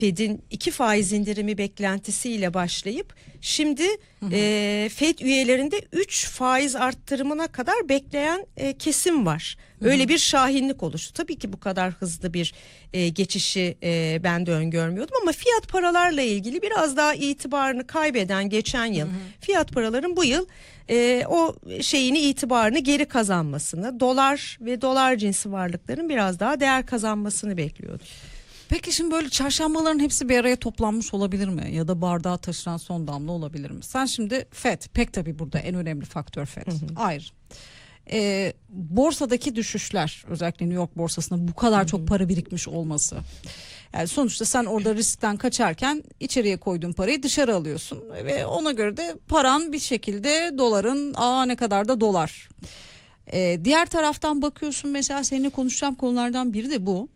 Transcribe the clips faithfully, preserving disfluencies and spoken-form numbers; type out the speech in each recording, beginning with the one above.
Fed'in iki faiz indirimi beklentisiyle başlayıp şimdi hı hı. E, Fed üyelerinde üç faiz arttırımına kadar bekleyen e, kesim var. Öyle hı hı. bir şahinlik oluştu. Tabii ki bu kadar hızlı bir e, geçişi e, ben de öngörmüyordum ama fiyat paralarla ilgili biraz daha itibarını kaybeden geçen yıl hı hı. fiyat paraların bu yıl e, o şeyini itibarını geri kazanmasını, dolar ve dolar cinsi varlıkların biraz daha değer kazanmasını bekliyordum. Peki şimdi böyle çarşambaların hepsi bir araya toplanmış olabilir mi? Ya da bardağa taşıran son damla olabilir mi? Sen şimdi Fed, pek tabii burada en önemli faktör Fed. Hı hı. Ayrı. Ee, borsadaki düşüşler, özellikle New York borsasında bu kadar hı hı. çok para birikmiş olması. Yani sonuçta sen orada riskten kaçarken içeriye koyduğun parayı dışarı alıyorsun ve ona göre de paran bir şekilde doların, aa ne kadar da dolar. Ee, diğer taraftan bakıyorsun, mesela seninle konuşacağım konulardan biri de bu.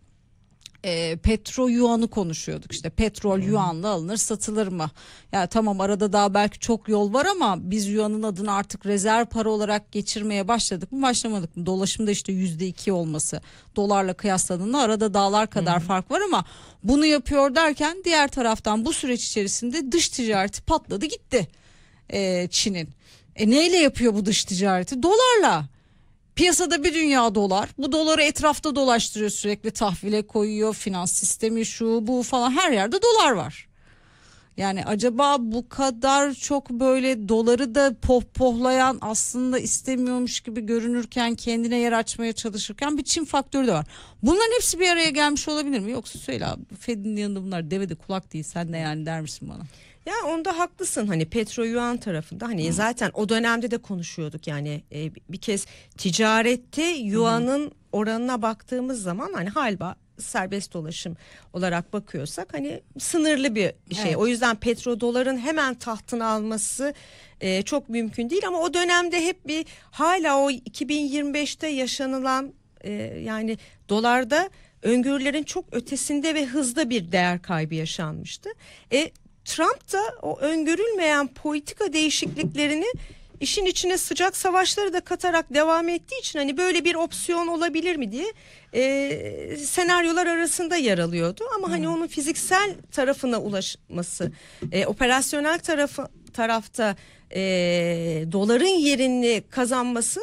E, petro yuanı konuşuyorduk, işte petrol hmm. yuanla alınır satılır mı? Ya tamam, arada daha belki çok yol var ama biz yuanın adını artık rezerv para olarak geçirmeye başladık mı başlamadık mı? Dolaşımda işte yüzde iki olması dolarla kıyasladığında arada dağlar kadar hmm. fark var ama bunu yapıyor derken diğer taraftan bu süreç içerisinde dış ticareti patladı gitti e, Çin'in. E neyle yapıyor bu dış ticareti? Dolarla. Piyasada bir dünya dolar. Bu doları etrafta dolaştırıyor, sürekli tahvile koyuyor. Finans sistemi şu bu falan, her yerde dolar var. Yani acaba bu kadar çok böyle doları da pohpohlayan, aslında istemiyormuş gibi görünürken kendine yer açmaya çalışırken bir Çin faktörü de var. Bunların hepsi bir araya gelmiş olabilir mi? Yoksa söyle abi, Fed'in yanında bunlar deve de kulak değil, sen de yani der misin bana? Ya onda haklısın, hani petro yuan tarafında hani hmm. zaten o dönemde de konuşuyorduk yani e, bir kez ticarette yuanın hmm. oranına baktığımız zaman hani halba serbest dolaşım olarak bakıyorsak hani sınırlı bir şey. Evet. O yüzden petrodoların hemen tahtını alması e, çok mümkün değil ama o dönemde hep bir hala o iki bin yirmi beşte yaşanılan e, yani dolarda öngörülerin çok ötesinde ve hızlı bir değer kaybı yaşanmıştı. E Trump da o öngörülmeyen politika değişikliklerini işin içine sıcak savaşları da katarak devam ettiği için hani böyle bir opsiyon olabilir mi diye e, senaryolar arasında yer alıyordu. Ama hmm. hani onun fiziksel tarafına ulaşması, e, operasyonel tarafı tarafta e, doların yerini kazanması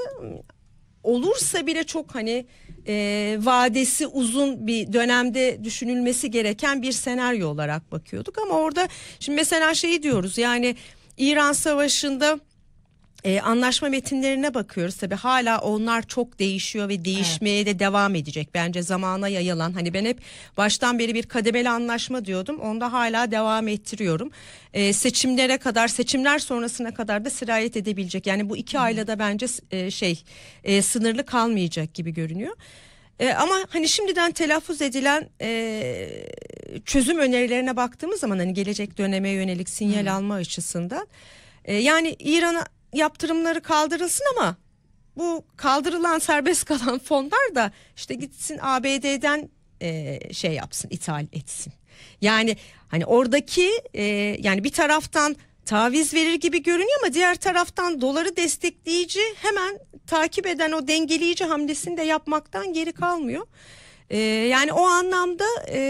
olursa bile çok hani e, vadesi uzun bir dönemde düşünülmesi gereken bir senaryo olarak bakıyorduk. Ama orada şimdi mesela şeyi diyoruz, yani İran Savaşı'nda e, anlaşma metinlerine bakıyoruz. Tabii hala onlar çok değişiyor ve değişmeye evet. de devam edecek. Bence zamana yayılan, hani ben hep baştan beri bir kademeli anlaşma diyordum. Onda hala devam ettiriyorum. E, seçimlere kadar, seçimler sonrasına kadar da sirayet edebilecek. Yani bu iki hmm. ayla da bence e, şey e, sınırlı kalmayacak gibi görünüyor. E, ama hani şimdiden telaffuz edilen e, çözüm önerilerine baktığımız zaman hani gelecek döneme yönelik sinyal hmm. alma açısından e, yani İran'a yaptırımları kaldırılsın ama bu kaldırılan serbest kalan fonlar da işte gitsin A B D'den e, şey yapsın, ithal etsin. Yani hani oradaki e, yani bir taraftan taviz verir gibi görünüyor ama diğer taraftan doları destekleyici, hemen takip eden o dengeleyici hamlesini de yapmaktan geri kalmıyor. Ee, yani o anlamda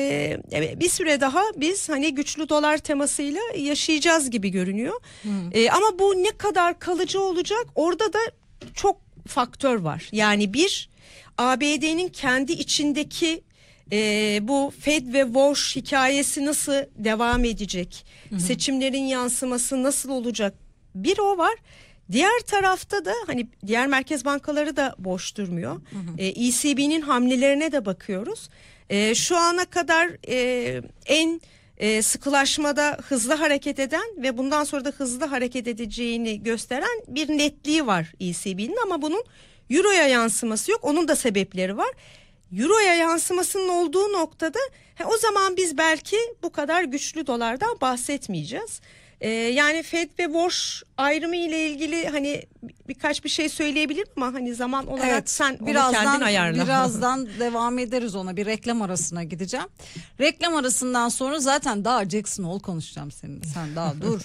e, bir süre daha biz hani güçlü dolar temasıyla yaşayacağız gibi görünüyor. Hmm. E, ama bu ne kadar kalıcı olacak? Orada da çok faktör var. Yani bir, A B D'nin kendi içindeki e, bu Fed ve Walsh hikayesi nasıl devam edecek? Hmm. Seçimlerin yansıması nasıl olacak? Bir o var. Diğer tarafta da hani diğer merkez bankaları da boş durmuyor. Hı hı. E, E C B'nin hamlelerine de bakıyoruz. E, şu ana kadar e, en e, sıkılaşmada hızlı hareket eden ve bundan sonra da hızlı hareket edeceğini gösteren bir netliği var E C B'nin, ama bunun Euro'ya yansıması yok. Onun da sebepleri var. Euro'ya yansımasının olduğu noktada he, o zaman biz belki bu kadar güçlü dolardan bahsetmeyeceğiz. Ee, yani Fed ve Walsh ayrımı ile ilgili hani birkaç bir şey söyleyebilirim ama hani zaman olarak evet, sen onu birazdan, kendin ayarla. Birazdan devam ederiz ona. Bir reklam arasına gideceğim. Reklam arasından sonra zaten daha Jackson Hole konuşacağım seninle. Sen daha dur.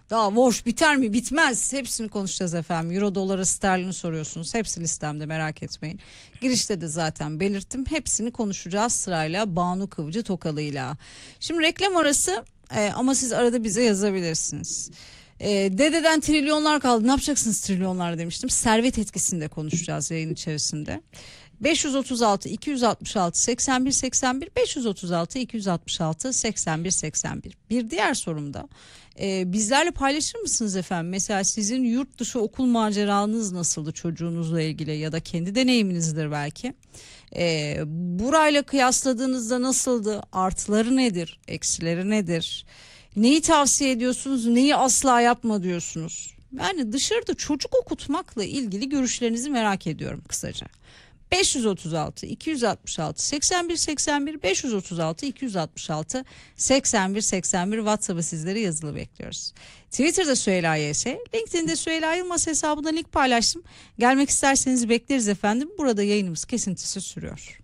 Daha Warsh biter mi? Bitmez. Hepsini konuşacağız efendim. Euro, doları, sterlini soruyorsunuz. Hepsi listemde, merak etmeyin. Girişte de zaten belirttim. Hepsini konuşacağız sırayla Banu Kıvcı Tokalı'yla. Şimdi reklam arası e, ama siz arada bize yazabilirsiniz. E, dededen trilyonlar kaldı. Ne yapacaksınız trilyonlar demiştim. Servet etkisini de konuşacağız yayın içerisinde. beş yüz otuz altı iki yüz altmış altı seksen bir seksen bir beş yüz otuz altı iki yüz altmış altı seksen bir seksen bir. Bir diğer sorum da e, bizlerle paylaşır mısınız efendim? Mesela sizin yurt dışı okul maceranız nasıldı çocuğunuzla ilgili ya da kendi deneyiminizdir belki. E, burayla kıyasladığınızda nasıldı? Artıları nedir? Eksileri nedir? Neyi tavsiye ediyorsunuz? Neyi asla yapma diyorsunuz? Yani dışarıda çocuk okutmakla ilgili görüşlerinizi merak ediyorum kısaca. beş yüz otuz altı iki yüz altmış altı seksen bir seksen bir beş yüz otuz altı iki yüz altmış altı seksen bir seksen bir WhatsApp'ı sizlere yazılı bekliyoruz. Twitter'da Süheyla Y S, LinkedIn'de Süheyla Yılmaz hesabında link paylaştım. Gelmek isterseniz bekleriz efendim. Burada yayınımız kesintisiz sürüyor.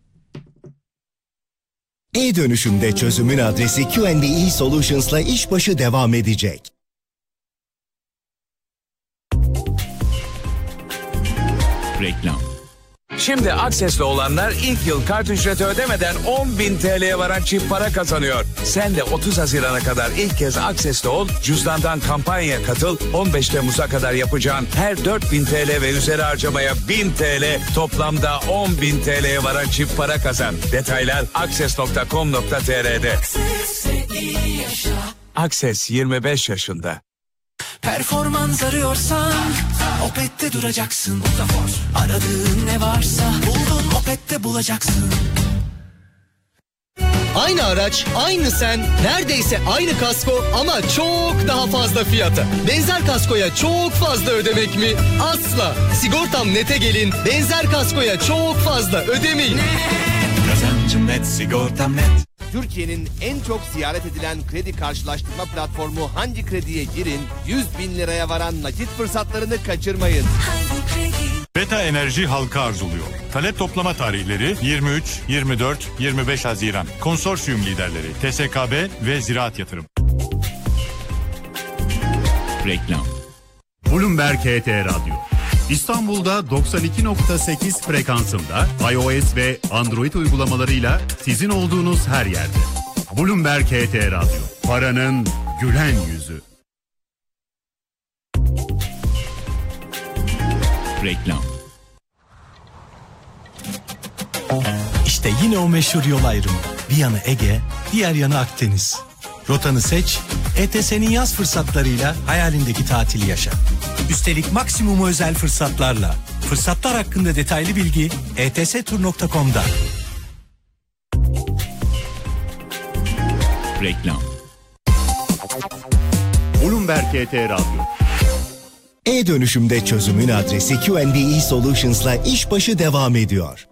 E-dönüşümde çözümün adresi Q and E Solutions'la işbaşı devam edecek. Reklam. Şimdi Akses'le olanlar ilk yıl kart ücreti ödemeden on bin T L'ye varan çift para kazanıyor. Sen de otuz Haziran'a kadar ilk kez Akses'te ol, cüzdandan kampanyaya katıl, on beş Temmuz'a kadar yapacağın her dört bin T L ve üzeri harcamaya bin T L, toplamda on bin T L'ye varan çift para kazan. Detaylar akses nokta com nokta t r'de. Akses yirmi beş yaşında. Performans arıyorsan Opet'te duracaksın. Aradığın ne varsa buldun, Opet'te bulacaksın. Aynı araç, aynı sen, neredeyse aynı kasko ama çok daha fazla fiyata. Benzer kaskoya çok fazla ödemek mi? Asla. Sigortam Net'e gelin, benzer kaskoya çok fazla ödemeyin. Kazancım net, sigortam net. Türkiye'nin en çok ziyaret edilen kredi karşılaştırma platformu Hangi Kredi'ye girin, yüz bin liraya varan nakit fırsatlarını kaçırmayın. Beta Enerji halka arzuluyor. Talep toplama tarihleri yirmi üç, yirmi dört, yirmi beş Haziran. Konsorsiyum liderleri T S K B ve Ziraat Yatırım. Reklam. Bloomberg H T Radyo. İstanbul'da doksan iki nokta sekiz frekansında iOS ve Android uygulamalarıyla sizin olduğunuz her yerde. Bloomberg H T Radyo. Paranın gülen yüzü. Reklam. İşte yine o meşhur yol ayrımı. Bir yanı Ege, diğer yanı Akdeniz. Rotanı seç, E T S'nin yaz fırsatlarıyla hayalindeki tatili yaşa. Üstelik maksimum özel fırsatlarla. Fırsatlar hakkında detaylı bilgi e t s tur nokta com'da. Reklam. Bloomberg H T Radyo. E-dönüşümde çözümün adresi Q and E Solutions'la işbaşı devam ediyor.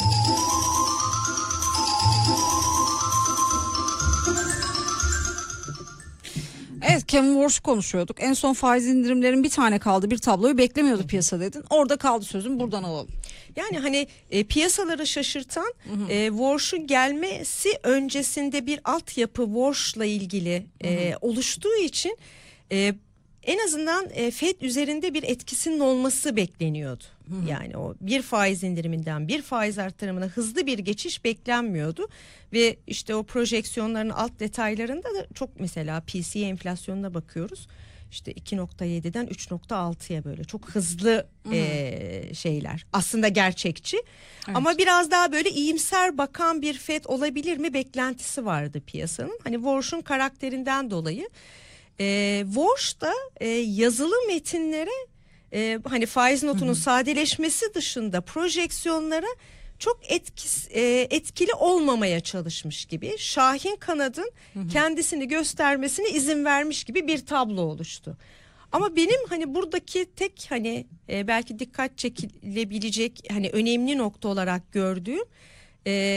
Evet, Kevin Warsh konuşuyorduk. En son faiz indirimlerin bir tane kaldı, bir tabloyu beklemiyordu piyasa dedin. Orada kaldı sözüm, buradan alalım. Yani hani e, piyasaları şaşırtan e, Warsh'un gelmesi öncesinde bir altyapı Warsh'la ilgili e, oluştuğu için e, en azından e, Fed üzerinde bir etkisinin olması bekleniyordu. Hı hı. Yani o bir faiz indiriminden bir faiz artırımına hızlı bir geçiş beklenmiyordu. Ve işte o projeksiyonların alt detaylarında da çok, mesela P C E enflasyonuna bakıyoruz. İşte iki nokta yediden üç nokta altıya böyle çok hızlı e, şeyler. Aslında gerçekçi. Evet. Ama biraz daha böyle iyimser bakan bir Fed olabilir mi beklentisi vardı piyasanın. Hani Warsh'un karakterinden dolayı. E, Warsh da e, yazılı metinlere e, hani faiz notunun hı hı. sadeleşmesi dışında projeksiyonlara çok etkis, e, etkili olmamaya çalışmış gibi. Şahin kanadın hı hı. kendisini göstermesine izin vermiş gibi bir tablo oluştu. Ama benim hani buradaki tek hani e, belki dikkat çekilebilecek hani önemli nokta olarak gördüğüm e,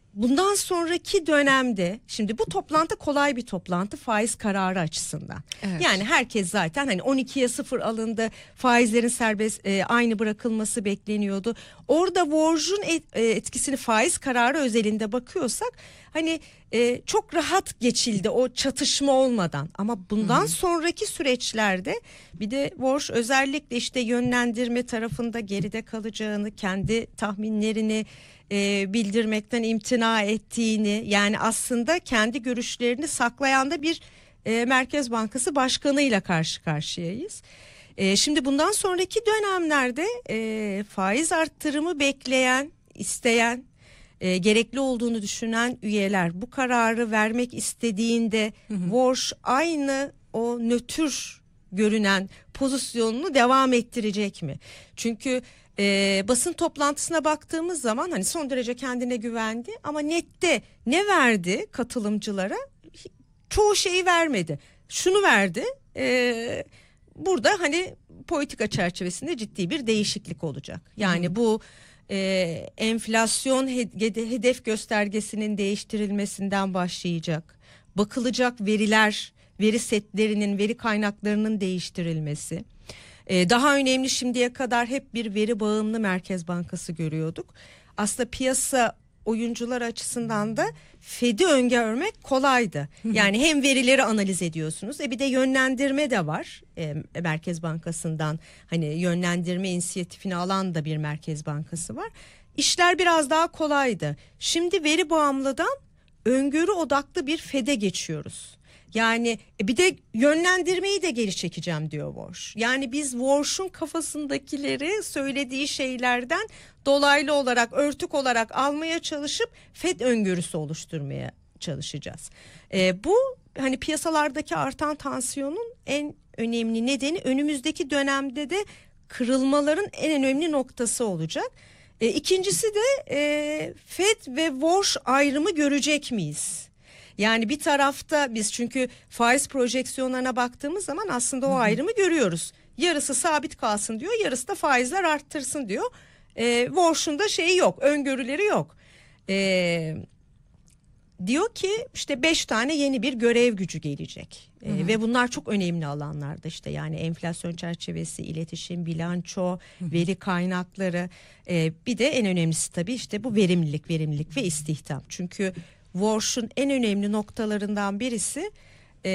bundan sonraki dönemde, şimdi bu toplantı kolay bir toplantı faiz kararı açısından. Evet. Yani herkes zaten hani on ikiye sıfır alındı, faizlerin serbest e, aynı bırakılması bekleniyordu. Orada Warsh'un et, e, etkisini faiz kararı özelinde bakıyorsak hani e, çok rahat geçildi o çatışma olmadan. Ama bundan Hı-hı. sonraki süreçlerde bir de Warsh özellikle işte yönlendirme tarafında geride kalacağını, kendi tahminlerini E, bildirmekten imtina ettiğini, yani aslında kendi görüşlerini saklayan da bir e, Merkez Bankası başkanıyla karşı karşıyayız. E, şimdi bundan sonraki dönemlerde e, faiz arttırımı bekleyen, isteyen, e, gerekli olduğunu düşünen üyeler bu kararı vermek istediğinde Warsh aynı o nötr görünen pozisyonunu devam ettirecek mi? Çünkü Ee, basın toplantısına baktığımız zaman hani son derece kendine güvendi ama nette ne verdi katılımcılara? Çoğu şeyi vermedi. Şunu verdi. E, burada hani politika çerçevesinde ciddi bir değişiklik olacak. Yani Hı. bu e, enflasyon hedef göstergesinin değiştirilmesinden başlayacak. Bakılacak veriler, veri setlerinin, veri kaynaklarının değiştirilmesi. Daha önemli, şimdiye kadar hep bir veri bağımlı Merkez Bankası görüyorduk. Aslında piyasa oyuncular açısından da Fed'i öngörmek kolaydı. Yani hem verileri analiz ediyorsunuz, e bir de yönlendirme de var. E, Merkez Bankası'ndan hani yönlendirme inisiyatifini alan da bir Merkez Bankası var. İşler biraz daha kolaydı. Şimdi veri bağımlıdan öngörü odaklı bir Fed'e geçiyoruz. Yani bir de yönlendirmeyi de geri çekeceğim diyor Warsh. Yani biz Warsh'un kafasındakileri söylediği şeylerden dolaylı olarak, örtük olarak almaya çalışıp Fed öngörüsü oluşturmaya çalışacağız. Ee, bu hani piyasalardaki artan tansiyonun en önemli nedeni, önümüzdeki dönemde de kırılmaların en önemli noktası olacak. Ee, ikincisi de e, Fed ve Warsh ayrımı görecek miyiz? Yani bir tarafta biz çünkü faiz projeksiyonlarına baktığımız zaman aslında o ayrımı görüyoruz. Yarısı sabit kalsın diyor, yarısı da faizler arttırsın diyor. E, Warsh'un da şeyi yok, öngörüleri yok. E, diyor ki işte beş tane yeni bir görev gücü gelecek. E, ve bunlar çok önemli alanlarda, işte yani enflasyon çerçevesi, iletişim, bilanço, Hı-hı. veri kaynakları. E, bir de en önemlisi tabii işte bu verimlilik, verimlilik ve istihdam. Çünkü Warsh'un en önemli noktalarından birisi e,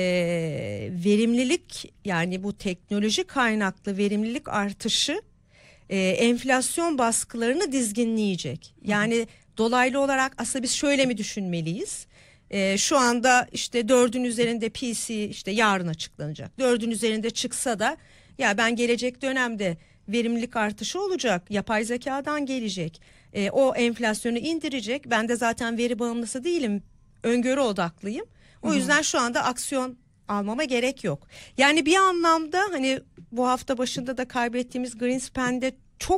verimlilik, yani bu teknoloji kaynaklı verimlilik artışı e, enflasyon baskılarını dizginleyecek. Yani dolaylı olarak aslında biz şöyle mi düşünmeliyiz? E, şu anda işte dördün üzerinde P C işte yarın açıklanacak. Dördün üzerinde çıksa da ya ben gelecek dönemde verimlilik artışı olacak, yapay zekadan gelecek. E, o enflasyonu indirecek. Ben de zaten veri bağımlısı değilim, öngörü odaklıyım. O Hı-hı. yüzden şu anda aksiyon almama gerek yok. Yani bir anlamda hani bu hafta başında da kaybettiğimiz Greenspan'de çok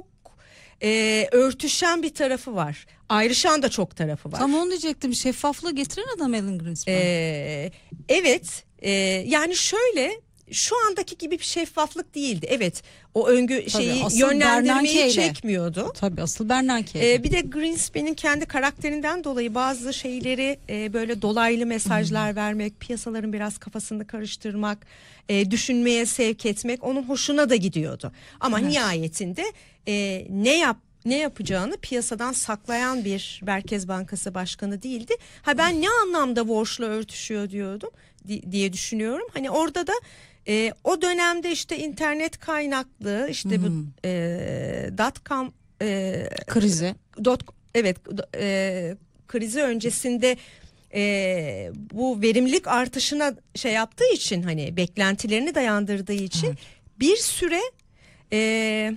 e, örtüşen bir tarafı var. Ayrışan da çok tarafı var. Tam onu diyecektim. Şeffaflığı getiren adam Alan Greenspan. E, evet. E, yani şöyle... Şu andaki gibi bir şeffaflık değildi. Evet, o öngü Tabii, şeyi yönlendirmeyi çekmiyordu. Tabii asıl Bernanke. Ee, bir de Greenspan'in kendi karakterinden dolayı bazı şeyleri e, böyle dolaylı mesajlar hmm. vermek, piyasaların biraz kafasını karıştırmak, e, düşünmeye sevk etmek onun hoşuna da gidiyordu. Ama evet. nihayetinde e, ne yap ne yapacağını piyasadan saklayan bir Merkez Bankası başkanı değildi. Ha ben ne anlamda Warsh'la örtüşüyor diyordum diye düşünüyorum. Hani orada da e, o dönemde işte internet kaynaklı işte hmm. bu e, dot-com e, krizi dot, evet e, krizi öncesinde e, bu verimlilik artışına şey yaptığı için, hani beklentilerini dayandırdığı için evet. bir süre e,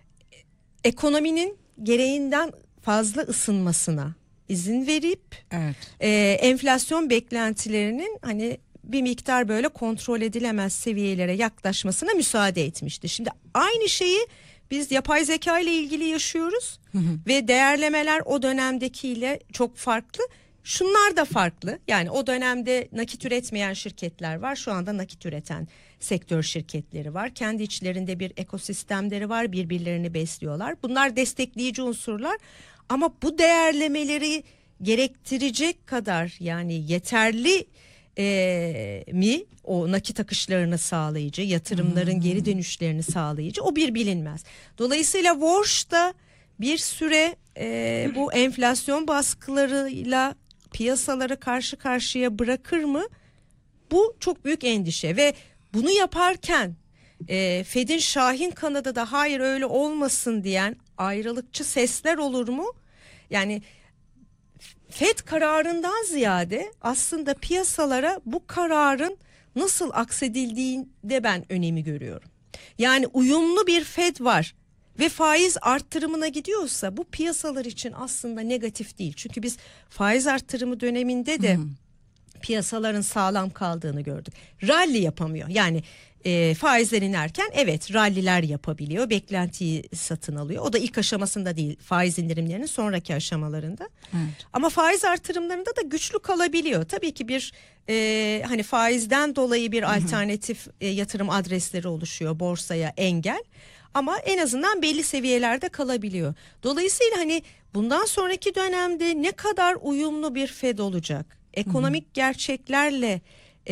ekonominin gereğinden fazla ısınmasına izin verip evet. e, enflasyon beklentilerinin hani bir miktar böyle kontrol edilemez seviyelere yaklaşmasına müsaade etmişti. Şimdi aynı şeyi biz yapay zeka ile ilgili yaşıyoruz hı hı. ve değerlemeler o dönemdekiyle çok farklı. Şunlar da farklı. Yani o dönemde nakit üretmeyen şirketler var. Şu anda nakit üreten sektör şirketleri var. Kendi içlerinde bir ekosistemleri var. Birbirlerini besliyorlar. Bunlar destekleyici unsurlar. Ama bu değerlemeleri gerektirecek kadar yani yeterli e, mi o nakit akışlarını sağlayıcı, yatırımların hmm. geri dönüşlerini sağlayıcı, o bir bilinmez. Dolayısıyla Warsh da bir süre e, bu enflasyon baskılarıyla piyasaları karşı karşıya bırakır mı? Bu çok büyük endişe ve bunu yaparken e, Fed'in Şahin kanadı da hayır öyle olmasın diyen ayrılıkçı sesler olur mu? Yani Fed kararından ziyade aslında piyasalara bu kararın nasıl aksedildiğinde ben önemi görüyorum. Yani uyumlu bir Fed var ve faiz arttırımına gidiyorsa bu piyasalar için aslında negatif değil. Çünkü biz faiz arttırımı döneminde de hmm. piyasaların sağlam kaldığını gördük. Rally yapamıyor. Yani e, faizler inerken evet ralliler yapabiliyor. Beklentiyi satın alıyor. O da ilk aşamasında değil, faiz indirimlerinin sonraki aşamalarında. Evet. Ama faiz artırımlarında da güçlü kalabiliyor. Tabii ki bir e, hani faizden dolayı bir alternatif e, yatırım adresleri oluşuyor borsaya, engel. Ama en azından belli seviyelerde kalabiliyor. Dolayısıyla hani bundan sonraki dönemde ne kadar uyumlu bir Fed olacak? Ekonomik Hı-hı. gerçeklerle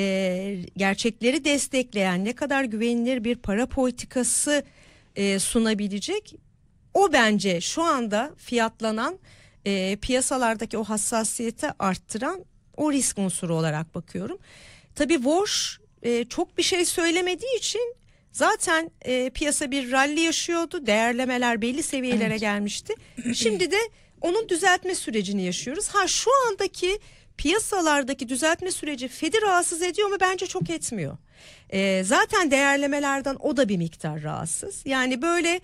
e, gerçekleri destekleyen ne kadar güvenilir bir para politikası e, sunabilecek? O bence şu anda fiyatlanan e, piyasalardaki o hassasiyeti arttıran o risk unsuru olarak bakıyorum. Tabii Warsh e, çok bir şey söylemediği için zaten e, piyasa bir rally yaşıyordu. Değerlemeler belli seviyelere evet. gelmişti. Şimdi de onun düzeltme sürecini yaşıyoruz. Ha şu andaki piyasalardaki düzeltme süreci Fed'i rahatsız ediyor mu? Bence çok etmiyor. E, zaten değerlemelerden o da bir miktar rahatsız. Yani böyle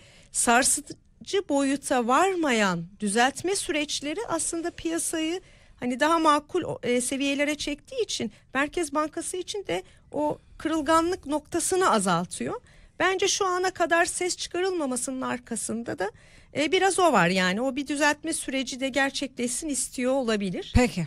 sarsıcı boyuta varmayan düzeltme süreçleri aslında piyasayı hani daha makul e, seviyelere çektiği için Merkez Bankası için de o kırılganlık noktasını azaltıyor. Bence şu ana kadar ses çıkarılmamasının arkasında da e, biraz o var. Yani o bir düzeltme süreci de gerçekleşsin istiyor olabilir. Peki.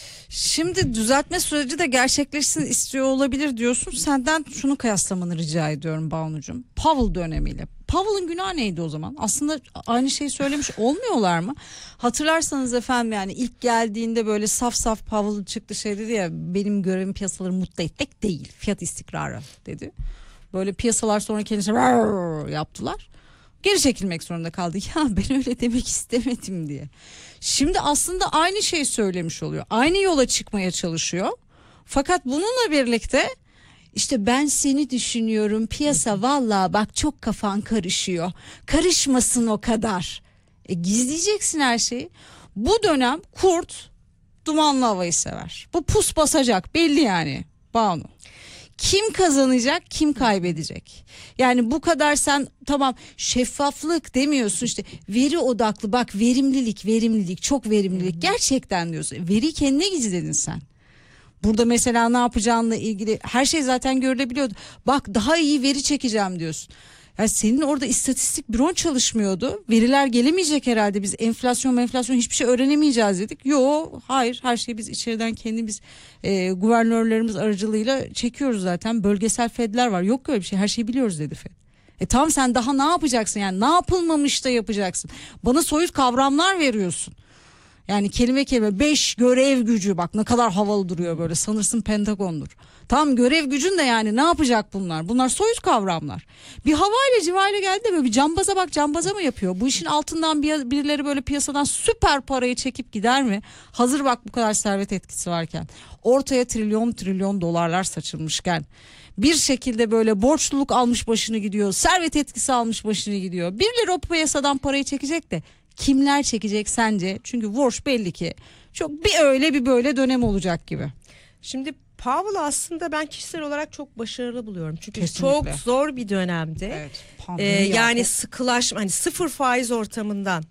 Şimdi düzeltme süreci de gerçekleşsin istiyor olabilir diyorsun. Senden şunu kıyaslamanı rica ediyorum Banucuğum. Powell dönemiyle. Powell'ın günahı neydi o zaman? Aslında aynı şeyi söylemiş olmuyorlar mı? Hatırlarsanız efendim yani ilk geldiğinde böyle saf saf Powell çıktı şey dedi ya, benim görevim piyasaları mutlu etmek değil, fiyat istikrarı dedi. Böyle piyasalar sonra kendisine yaptılar. Geri çekilmek zorunda kaldı. Ya ben öyle demek istemedim diye. Şimdi aslında aynı şeyi söylemiş oluyor. Aynı yola çıkmaya çalışıyor. Fakat bununla birlikte işte ben seni düşünüyorum piyasa vallahi bak çok kafan karışıyor. Karışmasın o kadar. E, gizleyeceksin her şeyi. Bu dönem kurt dumanlı havayı sever. Bu pus basacak belli yani Banu. Kim kazanacak, kim kaybedecek? Yani bu kadar sen tamam şeffaflık demiyorsun, işte veri odaklı, bak verimlilik, verimlilik, çok verimlilik gerçekten diyorsun. Veri kendine gizledin sen. Burada mesela ne yapacağınla ilgili her şey zaten görülebiliyordu. Bak daha iyi veri çekeceğim diyorsun. Yani senin orada istatistik büron çalışmıyordu. Veriler gelemeyecek herhalde, biz enflasyon enflasyon hiçbir şey öğrenemeyeceğiz dedik. Yo hayır, her şeyi biz içeriden kendimiz e, guvernörlerimiz aracılığıyla çekiyoruz zaten. Bölgesel Fed'ler var, yok öyle bir şey, her şeyi biliyoruz dedi Fed. E tamam, sen daha ne yapacaksın yani, ne yapılmamış da yapacaksın. Bana soyut kavramlar veriyorsun. Yani kelime kelime beş görev gücü, bak ne kadar havalı duruyor böyle, sanırsın Pentagon'dur. Tam görev gücün de yani ne yapacak bunlar? Bunlar soyut kavramlar. Bir havayla civayla geldi de böyle bir cambaza bak, cambaza mı yapıyor? Bu işin altından bir, birileri böyle piyasadan süper parayı çekip gider mi? Hazır bak bu kadar servet etkisi varken, ortaya trilyon trilyon dolarlar saçılmışken, bir şekilde böyle borçluluk almış başını gidiyor, servet etkisi almış başını gidiyor. Birileri o piyasadan parayı çekecek de kimler çekecek sence? Çünkü Warsh belli ki çok bir öyle bir böyle dönem olacak gibi. Şimdi Powell aslında ben kişisel olarak çok başarılı buluyorum. Çünkü kesinlikle çok zor bir dönemde. Evet, ee, yani ya. sıkılaşma, hani sıfır faiz ortamından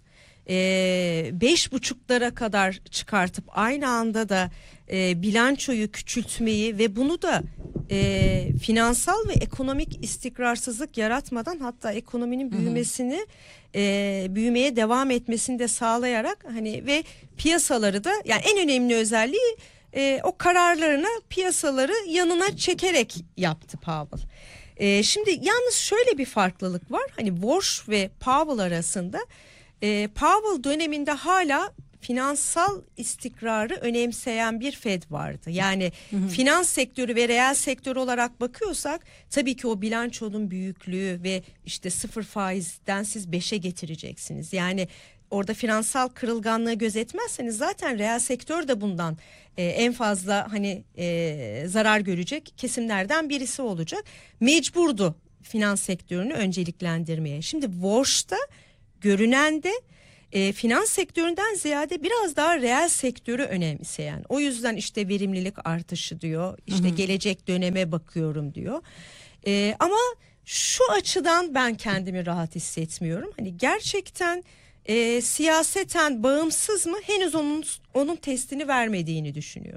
e, beş buçuklara kadar çıkartıp aynı anda da e, bilançoyu küçültmeyi ve bunu da e, finansal ve ekonomik istikrarsızlık yaratmadan, hatta ekonominin büyümesini, hı hı. E, büyümeye devam etmesini de sağlayarak, hani ve piyasaları da, yani en önemli özelliği e, o kararlarını piyasaları yanına çekerek yaptı Powell. E, şimdi yalnız şöyle bir farklılık var, hani Warsh ve Powell arasında. E, Powell döneminde hala finansal istikrarı önemseyen bir Fed vardı. Yani hı hı. finans sektörü ve reel sektör olarak bakıyorsak tabii ki o bilançonun büyüklüğü ve işte sıfır faizden siz beşe getireceksiniz. Yani orada finansal kırılganlığı gözetmezseniz zaten reel sektör de bundan e, en fazla hani e, zarar görecek kesimlerden birisi olacak. Mecburdu finans sektörünü önceliklendirmeye. Şimdi Walsh'ta görünen de e, finans sektöründen ziyade biraz daha reel sektörü önemseyen. O yüzden işte verimlilik artışı diyor, işte hı hı. gelecek döneme bakıyorum diyor. E, ama şu açıdan ben kendimi rahat hissetmiyorum. Hani gerçekten e, siyaseten bağımsız mı? Henüz onun onun testini vermediğini düşünüyorum.